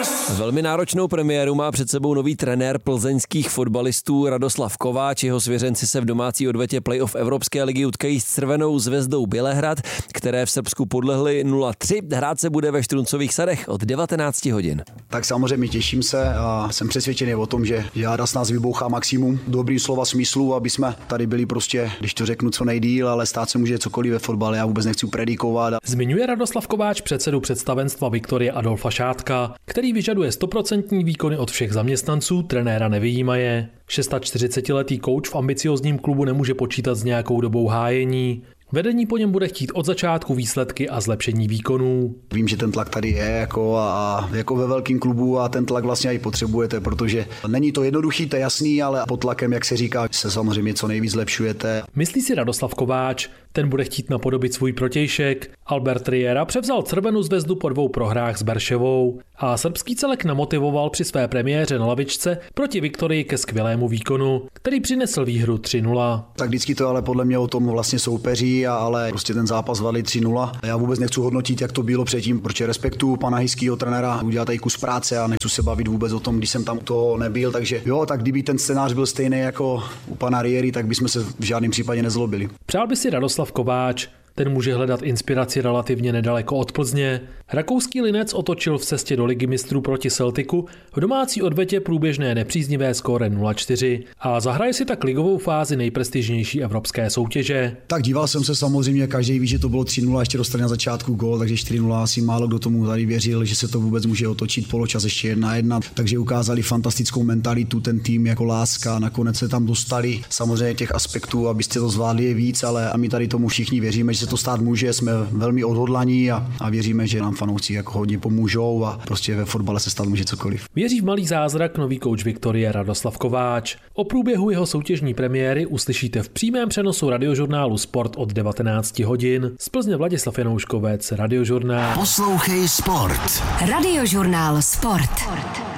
Velmi náročnou premiéru má před sebou nový trenér plzeňských fotbalistů Radoslav Kováč. Jeho svěřenci se v domácí odvetě playoff Evropské ligy utkají s Crvenou Zvezdou Bělehrad, které v Srbsku podlehly 0-3. Hrát se bude ve Štruncových Sadech od 19 hodin. Tak samozřejmě těším se a jsem přesvědčený o tom, že Jára s nás vybouchá maximum dobrý slova smyslu, aby jsme tady byli prostě, když to řeknu, co nejdýl, ale stát se může cokoliv ve fotbale, já vůbec nechci predikovat. Zmiňuje Radoslav Kováč předsedu představenstva Viktorie Adolfa Šátka, který vyžaduje 100% výkony od všech zaměstnanců, trenéra nevyjímaje. 46letý kouč v ambiciózním klubu nemůže počítat s nějakou dobou hájení. Vedení po něm bude chtít od začátku výsledky a zlepšení výkonů. Vím, že ten tlak tady je jako ve velkém klubu a ten tlak vlastně i potřebujete, protože není to jednoduchý, to je jasný, ale pod tlakem, jak se říká, se samozřejmě co nejvíc zlepšujete. Myslí si Radoslav Kováč, ten bude chtít napodobit svůj protějšek. Albert Riera převzal Crvenu Zvezdu po 2 prohrách s Berševou a srbský celek namotivoval při své premiéře na lavičce proti Viktorii ke skvělému výkonu, který přinesl výhru 3-0. Tak vždycky to ale podle mě o tom vlastně soupeří, ale prostě ten zápas zvali 3-0. Já vůbec nechci hodnotit, jak to bylo předtím, protože respektuju pana hejského trenéra, udělal tady kus práce a nechci se bavit vůbec o tom, když jsem tam toho nebyl, takže jo, tak kdyby ten scénář byl stejný jako u pana Riery, tak bychom se v žádném případě nezlobili. Přál by si Radoslav Kováč. Ten může hledat inspiraci relativně nedaleko od Plzně. Rakouský Linec otočil v cestě do Ligy mistrů proti Celticu v domácí odvetě průběžné nepříznivé skóre 0-4 a zahraje si tak ligovou fázi nejprestižnější evropské soutěže. Tak díval jsem se samozřejmě, každý ví, že to bylo 3-0, ještě dostali na začátku gól, takže 4-0 asi málo kdo tomu tady věřil, že se to vůbec může otočit, poločas ještě 1-1, takže ukázali fantastickou mentalitu, ten tým jako láska, nakonec se tam dostali. Samozřejmě těch aspektů, abyste to zvládli, je víc, ale a my tady tomu všichni věříme, že se to stát může, jsme velmi odhodlaní a věříme, že nám fanoušci jako hodně pomůžou a prostě ve fotbale se stát může cokoliv. Věří v malý zázrak nový kouč Viktorie Radoslav Kováč. O průběhu jeho soutěžní premiéry uslyšíte v přímém přenosu Radiožurnálu Sport od 19 hodin. Z Plzně Vladislav Janouškovec, Radiožurnál. Poslouchej Sport. Radiožurnál Sport.